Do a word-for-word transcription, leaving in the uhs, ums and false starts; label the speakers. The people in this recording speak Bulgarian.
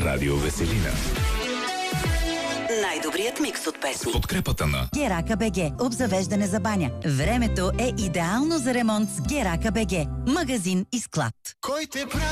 Speaker 1: Радио Веселина.
Speaker 2: Най-добрият микс от песни.
Speaker 1: Подкрепата на
Speaker 3: Герака БГ. Обзавеждане за баня. Времето е идеално за ремонт с Герака БГ. Магазин и склад.
Speaker 4: Кой те прави